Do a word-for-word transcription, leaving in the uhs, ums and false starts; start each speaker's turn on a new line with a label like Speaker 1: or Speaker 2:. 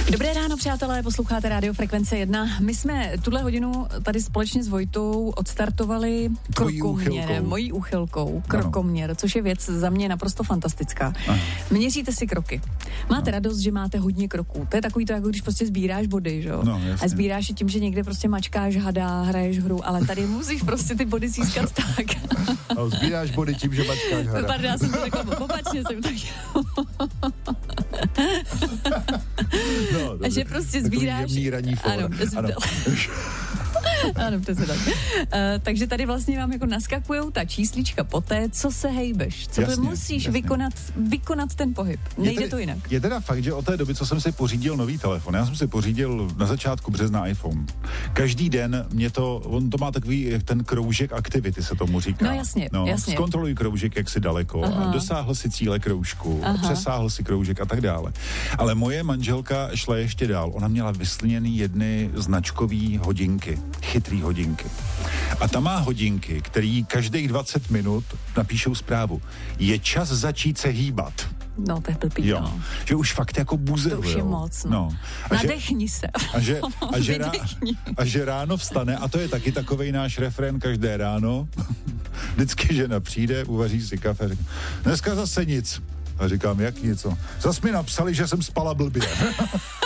Speaker 1: Dobré ráno, přátelé, posloucháte Rádio Frekvence jedna. My jsme tuhle hodinu tady společně s Vojtou odstartovali krokoměrem, mojí úchylkou, krokoměr, což je věc za mě naprosto fantastická. Aha. Měříte si kroky. Máte no. radost, že máte hodně kroků. To je takový to, jako když prostě sbíráš body, že jo? No, a sbíráš je tím, že někde prostě mačkáš hada, hraješ hru, ale tady musíš prostě ty body získat tak.
Speaker 2: A sbíráš body tím, že mačkáš hada.
Speaker 1: Pardon, já jsem to řekla, opačně jsem tak.
Speaker 2: No,
Speaker 1: a že prostě sbíráš... Ano, ano. Ano, přesně tak. Uh, takže tady vlastně vám jako naskakujou ta číslička poté, co se hejbeš. Co jasně, musíš jasně. Vykonat, vykonat ten pohyb. Nejde
Speaker 2: je
Speaker 1: to jinak.
Speaker 2: Je teda fakt, že od té doby, co jsem si pořídil nový telefon, já jsem si pořídil na začátku března iPhone. Každý den mě to, on to má takový ten kroužek aktivity, se tomu říká.
Speaker 1: No jasně, no, jasně.
Speaker 2: Zkontroluj kroužek, jak si daleko, aha. a dosáhl si cíle kroužku, a přesáhl si kroužek a tak dále. Ale moje manželka šla ještě dál. Ona měla vyslněný jedny značkový hodinky. Chytrý hodinky. A ta má hodinky, který každých dvacet minut napíšou zprávu. Je čas začít se hýbat.
Speaker 1: No, to je blbý,
Speaker 2: jo.
Speaker 1: no.
Speaker 2: Že už fakt jako buze.
Speaker 1: To už je moc, no. no.
Speaker 2: A
Speaker 1: Nadechni
Speaker 2: že,
Speaker 1: se.
Speaker 2: A že, a, že rá, a že ráno vstane, a to je taky takovej náš refrén každé ráno. Vždycky žena přijde, uvaří si kafe, říká, dneska zase nic. A říkám, jak něco? Zas mi napsali, že jsem spala blbě.